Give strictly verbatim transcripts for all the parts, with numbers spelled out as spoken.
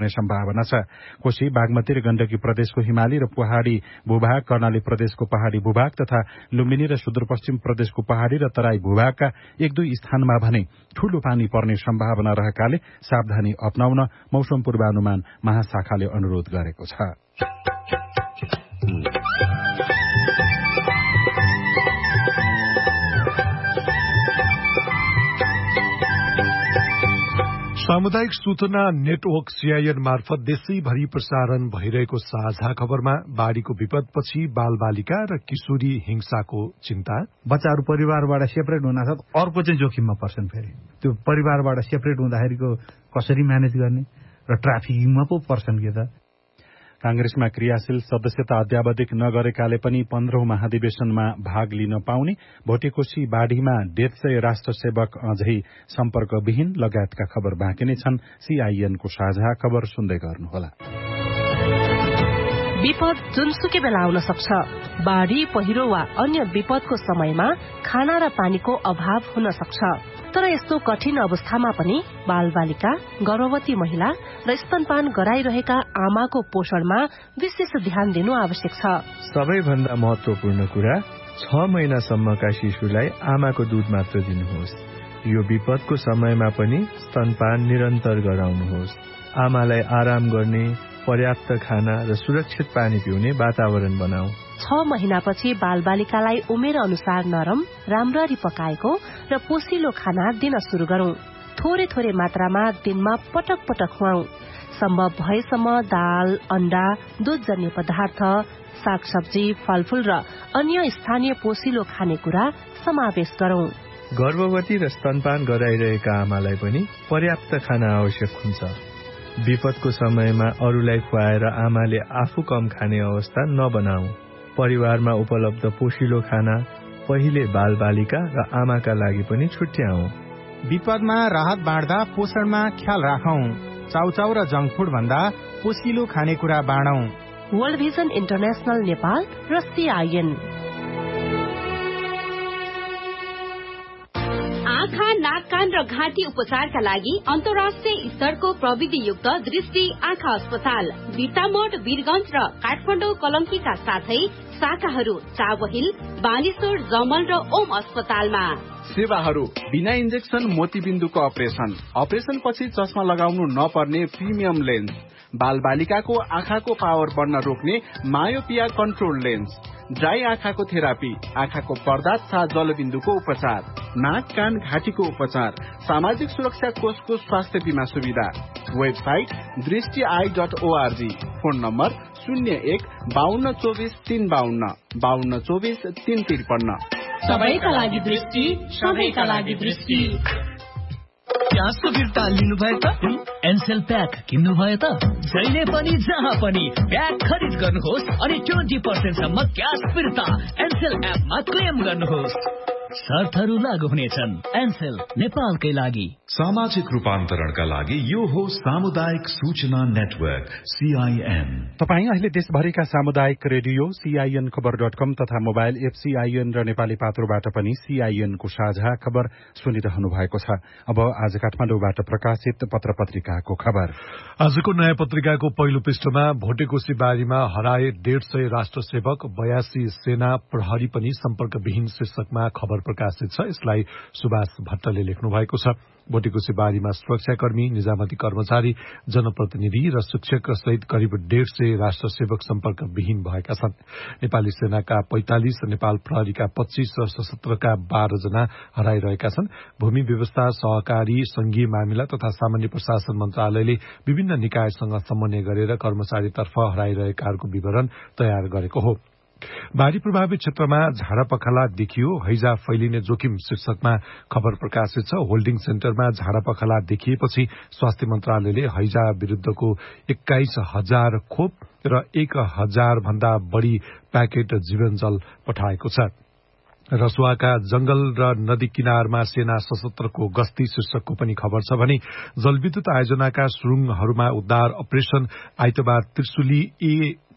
सम्भावना छ। कोशी, बागमती र गण्डकी प्रदेशको हिमाली र पहाड़ी भूभाग, कर्णाली प्रदेशको पहाड़ी भूभाग तथा लुम्बिनी र सुदूरपश्चिम प्रदेशको पहाड़ी र तराई भूभागका एक दुई स्थानमा भने ठूलो पानी पर्ने सम्भावना रहेकाले सावधानी अपनाउन मौसम पूर्वानुमान महाशाखाले अनुरोध गरेको छ। सामुदायिक सूचना नेटवर्क सीआईएन मार्फत देशैभरि प्रसारण भइरहेको साझा खबरमा बाढ़ीको विपदपछि बालबालिका र किशोरी हिंसाको चिन्ता, बच्चाहरू परिवारबाट सेपरेट हुन साथ अर्को चाहिँ जोखिममा पर्छन्। फेरि त्यो परिवारबाट सेपरेट हुँदाखेरिको कसरी म्यानेज गर्ने र ट्राफिकिङमा पो पर्छन् के त। कांग्रेसमा क्रियाशील सदस्यता अध्यावधिक नगरेकाले पनि पन्ध्रौं महाधिवेशनमा भाग लिन पाउने, भोटेकोशी बाढ़ीमा डेढ सय राष्ट्र सेवक अझै सम्पर्कविहीन लगायतका खबर बाँकी नै छन्। सीआईएनको साझा खबर सुन्दै गर्नुहोला। विपद जुनसुकै बेला आउन सक्छ। बाढ़ी, पहिरो वा अन्य विपदको समयमा खाना र पानीको अभाव हुन सक्छ। तर यस्तो कठिन अवस्थामा पनि बालबालिका, गर्भवती महिला र स्तनपान गराइरहेका आमाको पोषणमा विशेष ध्यान दिनु आवश्यक छ। सबैभन्दा महत्वपूर्ण कुरा, छ महिनासम्मका शिशुलाई आमाको दूध मात्र दिनुहोस्। यो विपदको समयमा पनि स्तनपान निरन्तर गराउनुहोस्। आमालाई आराम गर्ने, पर्याप्त खाना र सुरक्षित पानी पिउने वातावरण बनाऊ। छ महिनापछि बालबालिकालाई उमेर अनुसार नरम, राम्ररी पकाएको र पोसिलो खाना दिन शुरू गरौं। थोरै थोरै मात्रामा दिनमा पटक पटक खुवाऊ। सम्भव भएसम्म दाल, अण्डा, दूधजन्य पदार्थ, सागसब्जी, फलफूल र अन्य स्थानीय पोसिलो खानेकुरा समावेश गरौं। गर्भवती र स्तनपान गराइरहेका आमालाई पनि पर्याप्त खाना आवश्यक हुन्छ। विपदको समयमा अरूलाई खुवाएर आमाले आफू कम खाने अवस्था नबनाऊ। परिवारमा उपलब्ध पोषिलो खाना पहिले बालबालिका र आमाका लागि पनि छुट्याऊ। विपदमा राहत बाँड्दा पोषणमा ख्याल राखौं। चाउचाउ र जंक फूड भन्दा पोषिलो खानेकुरा बाँडौं। वर्ल्ड भिजन इन्टरनेशनल नेपाल र सीआईएन। आँखा, नाक, कान र घाँटी उपचारका लागि अन्तर्राष्ट्रिय स्तरको प्रविधियुक्त दृष्टि आँखा अस्पताल बिर्तामोड, वीरगंज र काठमाडौँ कलंकीका साथै शाखाहरू चावहिल, बानेश्वर, जमल र ओम अस्पतालमा। सेवाहरू बिना इन्जेक्सन मोतीबिन्दुको अपरेसन, अपरेसन पछि चस्मा लगाउनु नपर्ने प्रिमियम लेन्स, बालबालिकाको आँखाको पावर बढ्न रोक्ने मायोपिया कन्ट्रोल लेन्स, ड्राई आँखाको थेरापी, आँखाको पर्दा तथा जलबिन्दुको उपचार, नाक, कान, घाँटीको उपचार, सामाजिक सुरक्षा कोषको स्वास्थ्य बीमा सुविधा। वेबसाइट दृष्टि I dot ORG. Phone number शून्य एक बाहन्न चौबिस तीन बाहन्न बाहन्न चौबिस तीन त्रिपन्न। सबैका लागि दृष्टि, सबैका लागि दृष्टि। क्यासको फिर्ता लिनुभयो त? एनसेल प्याक किन्नुभयो त? जहिले पनि जहाँ पनि प्याक खरिद गर्नुहोस् अनि ट्वेन्टी पर्सेन्ट सम्म क्यास फिर्ता एनसेल एपमा क्लेम गर्नुहोस्। शर्तहरू लागू हुनेछन्। एनसेल, नेपालकै लागि। सामाजिक रूपान्तरणका लागि यो हो सामुदायिक सूचना नेटवर्क सीआईएन। तपाईँ अहिले देशभरिका सामुदायिक रेडियो सीआईएन खबर डट कम तथा मोबाइल एप सीआईएन र नेपाली पात्रोबाट पनि सीआईएनको साझा खबर सुनिरहनु भएको छ। अब आज काठमाडौँबाट प्रकाशित पत्र पत्रिकाको खबर। आजको नयाँ पत्रिकाको पहिलो पृष्ठमा भोटेकोशी बारीमा हराए डेढ सय राष्ट्र सेवक, बयासी सेना प्रहरी पनि सम्पर्कविहीन शीर्षकमा खबर प्रकाशित छ। यसलाई सुभाष भट्टले लेख्नु भएको छ। भोटेकोशी बारीमा सुरक्षाकर्मी, निजामती कर्मचारी, जनप्रतिनिधि र शिक्षक सहित करिब डेढ सय राष्ट्र सेवक सम्पर्कविहीन भएका छन्। नेपाली सेनाका पैंतालिस, नेपाल प्रहरीका पच्चीस र सशस्त्रका बाह्र जना हराइरहेका छन्। भूमि व्यवस्था, सहकारी, संघीय मामिला तथा सामान्य प्रशासन मन्त्रालयले विभिन्न निकायसँग समन्वय गरेर कर्मचारीतर्फ हराइरहेकाहरूको विवरण तयार गरेको हो। बाढ़ी प्रभावित क्षेत्रमा झाडापखाला देखियो, हैजा फैलिने जोखिम शीर्षकमा खबर प्रकाशित छ। होल्डिङ सेन्टरमा झाडापखाला देखिएपछि स्वास्थ्य मन्त्रालयले हैजा विरूद्धको एक्काइस हजार खोप र एक हजार भन्दा बढ़ी प्याकेट जीवनजल पठाएको छ। रसुवाका जंगल र नदी किनारमा सेना सशस्त्रको गस्ती शीर्षकको पनि खबर छ भने जलविद्युत आयोजनाका सुरुङहरूमा उद्धार अपरेशन आइतबार त्रिशुली ए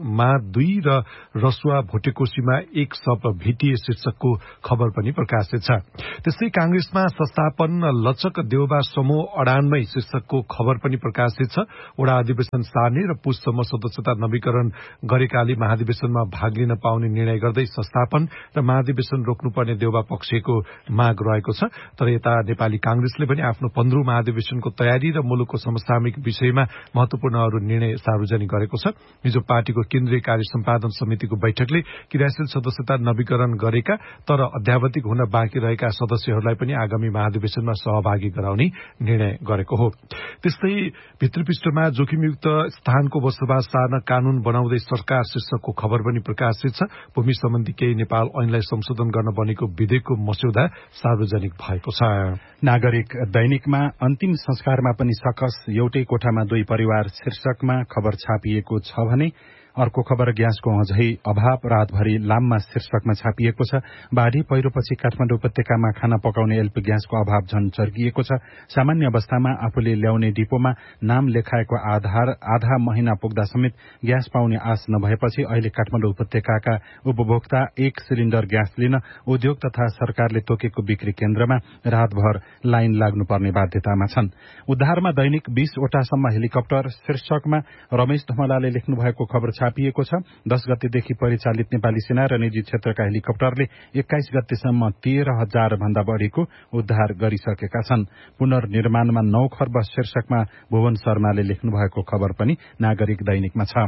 मा दुई र रसुवा भोटेकोशीमा एक सप भेटिए शीर्षकको खबर पनि प्रकाशित छ। त्यस्तै कांग्रेसमा संस्थापन लचक देउबा समूह अडानमै शीर्षकको खबर पनि प्रकाशित छ। वडा अधिवेशन सार्ने र पुससम्म सदस्यता नवीकरण गरेकाले महाधिवेशनमा भाग लिन पाउने निर्णय गर्दै संस्थापन र महाधिवेशन रोक्नुपर्ने देउबा पक्षको माग रहेको छ। तर यता नेपाली कांग्रेसले पनि आफ्नो पन्ध्रौं महाधिवेशनको तयारी र मुलुकको समसामयिक विषयमा महत्वपूर्ण अरू निर्णय सार्वजनिक गरेको छ। हिजो पार्टीको केन्द्रीय कार्य सम्पादन समितिको बैठकले क्रियाशील सदस्यता नवीकरण गरेका तर अध्यावधिक हुन बाँकी रहेका सदस्यहरूलाई पनि आगामी महाधिवेशनमा सहभागी गराउने निर्णय गरेको हो। त्यस्तै भित्रपृष्ठमा जोखिमयुक्त स्थानको बसोबास सार्न कानून बनाउँदै सरकार शीर्षकको खबर पनि प्रकाशित छ। भूमि सम्बन्धी केही नेपाल ऐनलाई संशोधन गर्न बनेको विधेयकको मस्यौदा सार्वजनिक भएको छ। नागरिक दैनिकमा अन्तिम संस्कारमा पनि सकस एउटै कोठामा दुई परिवार शीर्षकमा खबर छापिएको छ भने अर्को खबर ग्यासको अझै अभाव रातभरि लाममा शीर्षकमा छापिएको छ। बाढ़ी पहिरोपछि काठमाडौँ उपत्यकामा खाना पकाउने एलपी ग्यासको अभाव झन चर्किएको छ। सामान्य अवस्थामा आफूले ल्याउने डिपोमा नाम लेखाएको आधार आधा महिना पुग्दा समेत ग्यास पाउने आश नभएपछि अहिले काठमाडौँ उपत्यकाका उपभोक्ता एक सिलिण्डर ग्यास लिन उद्योग तथा सरकारले तोकेको बिक्री केन्द्रमा रातभर लाइन लाग्नुपर्ने बाध्यतामा छन्। उद्धारमा दैनिक बीसवटासम्म हेलिकप्टर शीर्षकमा रमेश धमलाले लेख्नु भएको खबर छापिएको छ। दस गतेदेखि परिचालित नेपाली सेना र निजी क्षेत्रका हेलिकप्टरले एक्काइस गतेसम्म तेह्र हजार भन्दा बढ़ीको उद्धार गरिसकेका छन्। पुनर्निर्माणमा नौ खर्ब शीर्षकमा भुवन शर्माले लेख्नु भएको खबर पनि नागरिक दैनिकमा छ।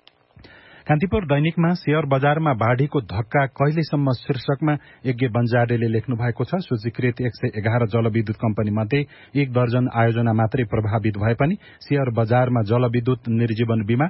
कान्तिपुर दैनिकमा शेयर बजारमा बाढ़ीको धक्का कहिलेसम्म शीर्षकमा यज्ञ बन्जाडेले लेख्नु भएको छ। सूचीकृत एक सय एघार जलविद्युत कम्पनी मध्ये एक दर्जन आयोजना मात्रै प्रभावित भए पनि शेयर बजारमा जलविद्युत निर्जीवन बीमा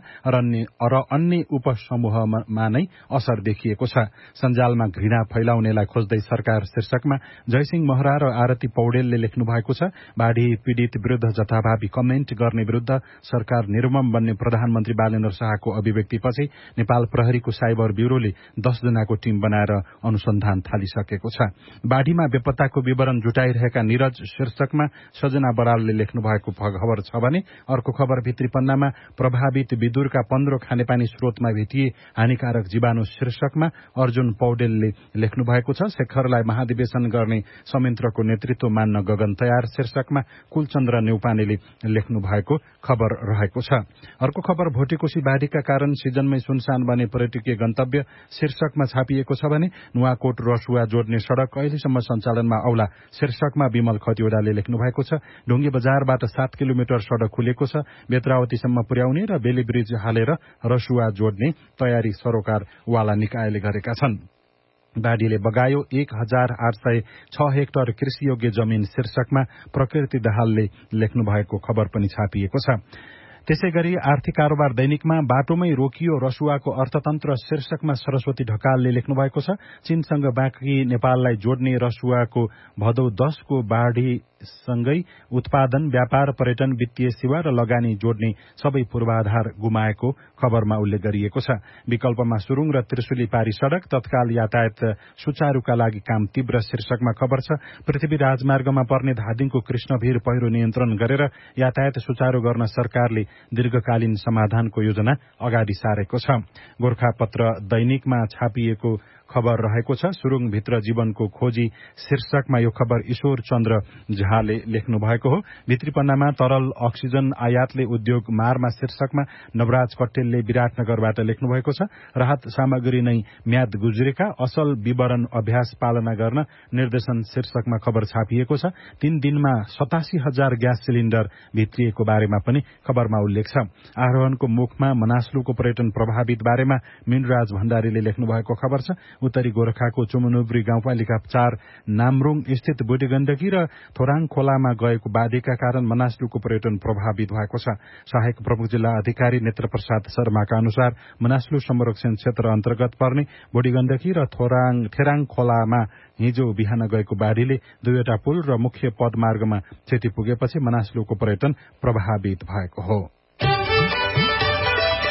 र अन्य उपसमूहमा नै असर देखिएको छ। सञ्जालमा घृणा फैलाउनेलाई खोज्दै सरकार शीर्षकमा जयसिंह महरा र आरती पौडेलले लेख्नु भएको छ। बाढ़ी पीड़ित विरूद्ध जथाभावी कमेन्ट गर्ने विरूद्ध सरकार निर्मम बन्ने प्रधानमन्त्री बालेन्द्र शाहको अभिव्यक्तिपछि नेपाल प्रहरीको साइबर ब्यूरोले दस जनाको टीम बनाएर अनुसन्धान थालिसकेको छ। बाढ़ीमा बेपत्ताको विवरण जुटाइरहेका निरज शीर्षकमा सजना बरालले लेख्नु भएको खबर छ भने अर्को खबर भित्री पन्नामा प्रभावित विदुरका पन्ध्र खानेपानी स्रोतमा भेटिए हानिकारक जीवाणु शीर्षकमा अर्जुन पौडेलले लेख्नु भएको छ। शेखरलाई महाधिवेशन गर्ने संयन्त्रको नेतृत्व मान्न गगन तयार शीर्षकमा कुलचन्द्र नेउपानेले लेख्नु भएको खबर रहेको छ। अर्को खबर भोटेकोशी बाढ़ीका कारण सिजनमै सुनसान बने पर्यटकीय गन्तव्य शीर्षकमा छापिएको छ भने नुवाकोट रसुवा जोड्ने सड़क अहिलेसम्म सञ्चालनमा औला शीर्षकमा विमल खतिवड़ाले लेख्नु भएको छ। ढुङ्गे बजारबाट सात किलोमिटर सड़क खुलेको छ। बेत्रावतीसम्म पुर्याउने र बेली ब्रिज हालेर रसुवा जोड्ने तयारी सरोकारवाला निकायले गरेका छन्। बाढ़ीले बगायो एक हजार आठ सय छ हेक्टर कृषियोग्य जमीन शीर्षकमा प्रकृति दाहालले लेख्नु भएको खबर पनि छापिएको छ। त्यसै गरी आर्थिक कारोबार दैनिकमा बाटोमै रोकियो रसुवाको अर्थतन्त्र शीर्षकमा सरस्वती ढकालले लेख्नु भएको छ। चीनसँग बाँकी नेपाललाई जोड्ने रसुवाको भदौ दसको बाढ़ी सँगै उत्पादन व्यापार पर्यटन वित्तीय सेवा र लगानी जोड्ने सबै पूर्वाधार गुमाएको खबरमा उल्लेख गरिएको छ। विकल्पमा सुरुङ र त्रिशुली पारी सड़क तत्काल यातायात सुचारूका लागि काम तीव्र शीर्षकमा खबर छ। पृथ्वी राजमार्गमा पर्ने धादिङको कृष्णभीर पहिरो नियन्त्रण गरेर यातायात सुचारू गर्न सरकारले दीर्घकालीन समाधानको योजना अगाडि सारेको छ। गोरखापत्र दैनिकमा छापिएको खबर रहेको छ। सुरुङभित्र जीवनको खोजी शीर्षकमा यो खबर ईश्वर चन्द्र झाले लेख्नु भएको हो। भित्री पन्नामा तरल अक्सिजन आयातले उद्योग मारमा शीर्षकमा नवराज कट्टेलले विराटनगरबाट लेख्नु भएको छ। राहत सामग्री नै म्याद गुज्रेका असल विवरण अभ्यास पालना गर्न निर्देशन शीर्षकमा खबर छापिएको छ। तीन दिनमा सतासी हजार ग्यास सिलिण्डर भित्रिएको बारेमा पनि खबरमा उल्लेख छ। आरोहणको मुखमा मनास्लुको पर्यटन प्रभावित बारेमा मिनराज भण्डारीले लेख्नु भएको खबर छ। उत्तरी गोरखाको चुमुनुब्री गाउँपालिका चार नामरुङ स्थित बुढी गण्डकी र थोराङ खोलामा गएको बाढ़ीका कारण मनास्लुको पर्यटन प्रभावित भएको छ। सहायक प्रमुख जिल्ला अधिकारी नेत्र प्रसाद शर्माका अनुसार मनास्लु संरक्षण क्षेत्र अन्तर्गत पर्ने बुढी गण्डकी र थोराङ थेराङ खोलामा हिजो बिहान गएको बाढ़ीले दुईवटा पुल र मुख्य पदमार्गमा क्षति पुगेपछि मनास्लुको पर्यटन प्रभावित भएको हो।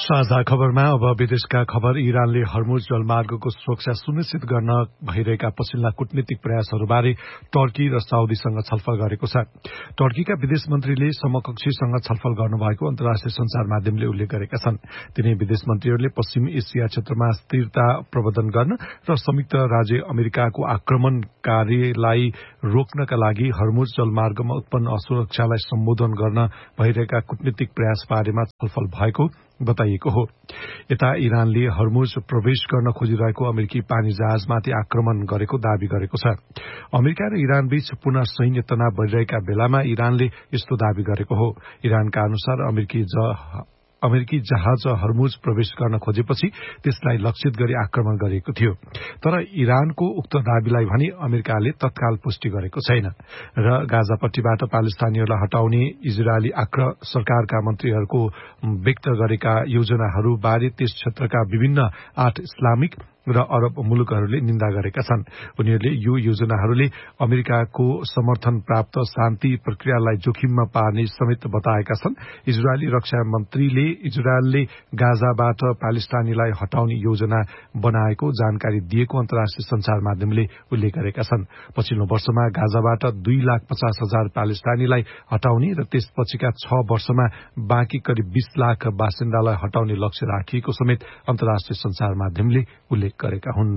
साझा खबरमा अब विदेशका खबर। इरानले हर्मुज जलमार्गको सुरक्षा सुनिश्चित गर्न भइरहेका पछिल्ला कूटनीतिक प्रयासहरूबारे टर्की र साउदीसँग छलफल गरेको छ। टर्कीका विदेश मन्त्रीले समकक्षीसँग छलफल गर्नुभएको अन्तर्राष्ट्रिय संचार माध्यमले उल्लेख गरेका छन्। तिनै विदेश मन्त्रीहरूले पश्चिम एसिया क्षेत्रमा स्थिरता प्रवर्धन गर्न र संयुक्त राज्य अमेरिकाको आक्रमणकारीलाई रोक्नका लागि हर्मुज जलमार्गमा उत्पन्न असुरक्षालाई सम्बोधन गर्न भइरहेका कूटनीतिक प्रयास बारेमा छलफल भएको बताइएको हो। यता इरानले हर्मुज प्रवेश गर्न खोजिरहेको अमेरिकी पानी जहाजमाथि आक्रमण गरेको दावी गरेको छ। अमेरिका र इरान बीच पुनः सैन्य तनाव बढ़िरहेका बेलामा इरानले यस्तो दावी गरेको हो। इरानका अनुसार अमेरिकी अमेरिकी जहाज हर्मुज प्रवेश गर्न खोजेपछि त्यसलाई लक्षित गरी आक्रमण गरिएको थियो। तर इरानको उक्त दावीलाई भने अमेरिकाले तत्काल पुष्टि गरेको छैन र गाजापट्टीबाट पालेस्तानीहरूलाई हटाउने इजरायली आक्र सरकारका मन्त्रीहरूको व्यक्त गरेका योजनाहरूबारे त्यस क्षेत्रका विभिन्न आठ इस्लामिक र अरब मुलुकहरूले निन्दा गरेका छन्। उनीहरूले यो योजनाहरूले अमेरिकाको समर्थन प्राप्त शान्ति प्रक्रियालाई जोखिममा पार्ने समेत बताएका छन्। इजरायली रक्षा मन्त्रीले इजरायलले गाजाबाट पालेस्तानीलाई हटाउने योजना बनाएको जानकारी दिएको अन्तर्राष्ट्रिय संचार माध्यमले उल्लेख गरेका छन्। पछिल्लो वर्षमा गाजाबाट दुई लाख पचास हजार पालेस्तानीलाई हटाउने र त्यसपछिका छ वर्षमा बाँकी करिब बीस लाख बासिन्दालाई हटाउने लक्ष्य राखिएको समेत अन्तर्राष्ट्रिय संचार माध्यमले उल्लेख गरेका हुन्।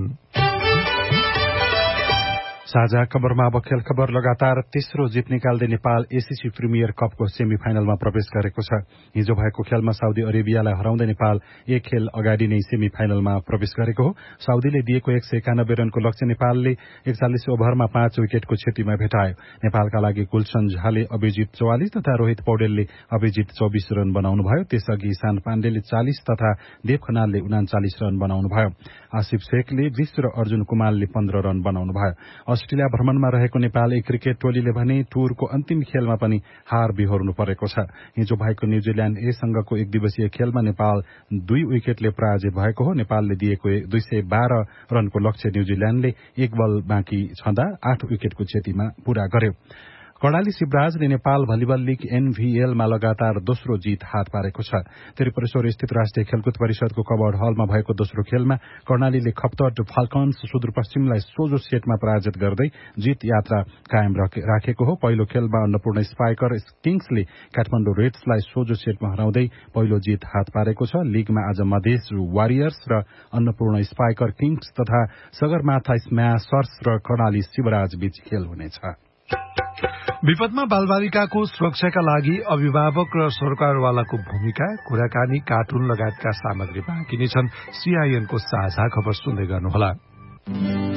साझा खबरमा अब खेल खबर। लगातार तेस्रो जित निकाल्दै नेपाल एसीसी प्रिमियर कपको सेमी फाइनलमा प्रवेश गरेको छ। हिजो भएको खेलमा साउदी अरेबियालाई हराउँदै नेपाल एक खेल अगाडि नै सेमी फाइनलमा प्रवेश गरेको हो। साउदीले दिएको एक सय एकानब्बे रनको लक्ष्य नेपालले एकचालिस ओभरमा पाँच विकेटको क्षतिमा भेटायो। नेपालका लागि गुलशन झाले अभिजित चौवालिस तथा रोहित पौडेलले अभिजित चौबिस रन बनाउनुभयो। त्यसअघि ईशान पाण्डेले चालिस तथा देव खनालले उनाचालिस रन बनाउनुभयो। आसिफ शेखले बीस र अर्जुन कुमारले पन्ध्र रन बनाउनुभयो। अस्ट्रेलिया भ्रमणमा रहेको नेपाली क्रिकेट टोलीले भने टुरको अन्तिम खेलमा पनि हार बिहोर्नु परेको छ। हिजो भएको न्यूजील्याण्ड ए सँगको एक दिवसीय खेलमा नेपाल दुई विकेटले पराजित भएको हो। नेपालले दिएको दुई सय बाह्र रनको लक्ष्य न्यूजील्याण्डले एक बल बाँकी छँदा आठ विकेटको क्षतिमा पूरा गर्यो। कर्णाली शिवराजले नेपाल भलिबल लीग एनभीएलमा लगातार दोस्रो जीत हात पारेको छ। त्रिपुरेश्वर स्थित राष्ट्रिय खेलकुद परिषदको कवर्ड हलमा भएको दोस्रो खेलमा कर्णालीले खप्तड फाल्कन्स सुदूरपश्चिमलाई सोझो सेटमा पराजित गर्दै जीत यात्रा कायम राखेको हो। पहिलो खेलमा अन्नपूर्ण स्पाइकर किङ्सले काठमाडौँ रेड्सलाई सोझो सेटमा हराउँदै पहिलो जीत हात पारेको छ। लीगमा आज मधेस वारियर्स र अन्नपूर्ण स्पाइकर किङ्स तथा सगरमाथा स्म्याशर्स र कर्णाली शिवराज बीच खेल हुनेछ। विपदमा बालबालिकाको सुरक्षाका लागि अभिभावक र सरकारवालाको भूमिका, कुराकानी, कार्टुन लगायतका सामग्री बाँकी नै छन्। सीआईएनको साझा खबर सुन्दै गर्नुहोला।